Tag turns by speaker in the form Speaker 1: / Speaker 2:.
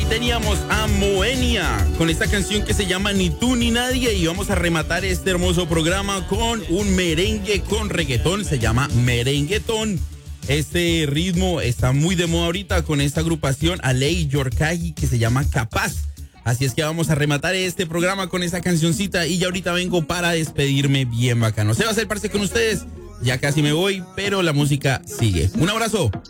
Speaker 1: teníamos a Moenia con esta canción que se llama Ni tú ni nadie, y vamos a rematar este hermoso programa con un merengue con reggaetón, se llama merenguetón. Este ritmo está muy de moda ahorita con esta agrupación Alei Yorkagi que se llama Capaz. Así es que vamos a rematar este programa con esa cancioncita y ya ahorita vengo para despedirme bien bacano. Se va a hacer parce con ustedes, ya casi me voy, pero la música sigue. Un abrazo.